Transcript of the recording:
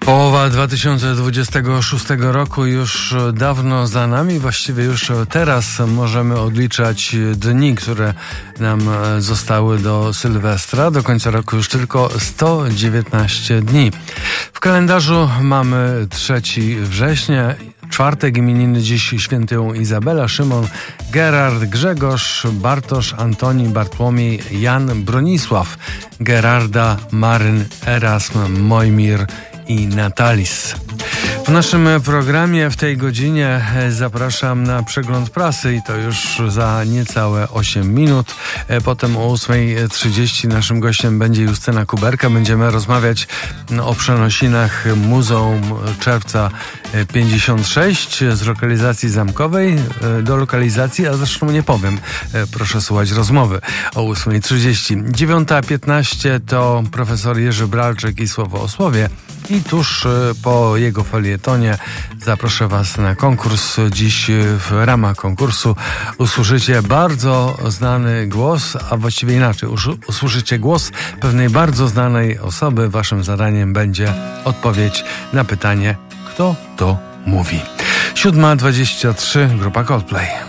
Połowa 2026 roku już dawno za nami. Właściwie już teraz możemy odliczać dni, które nam zostały do Sylwestra. Do końca roku już tylko 119 dni. W kalendarzu mamy 3 września. Czwartek, imieniny dziś świętują Izabela, Szymon, Gerard, Grzegorz, Bartosz, Antoni, Bartłomiej, Jan, Bronisław, Gerarda, Maryn, Erasm, Mojmir i Natalis. W naszym programie w tej godzinie zapraszam na przegląd prasy i to już za niecałe 8 minut. Potem o 8:30 naszym gościem będzie Justyna Kuberka. Będziemy rozmawiać o przenosinach Muzeum Czerwca 56 z lokalizacji zamkowej do lokalizacji, a zresztą nie powiem. Proszę słuchać rozmowy o 8:30. 9:15 to profesor Jerzy Bralczyk i Słowo o Słowie. I tuż po jego felietonie zaproszę Was na konkurs. Dziś w ramach konkursu usłyszycie bardzo znany głos, a właściwie inaczej, usłyszycie głos pewnej bardzo znanej osoby. Waszym zadaniem będzie odpowiedź na pytanie, kto to mówi. 7:23, grupa Coldplay.